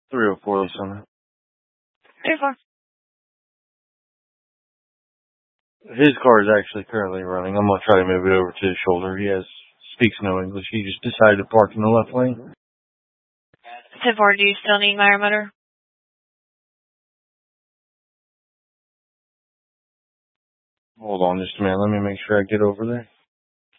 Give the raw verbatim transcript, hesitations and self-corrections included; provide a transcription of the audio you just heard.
three oh four Summer. three oh four. His car is actually currently running. I'm going to try to move it over to his shoulder. He has speaks no English. He just decided to park in the left lane. ten four, do you still need my remoter? Hold on just a minute. Let me make sure I get over there.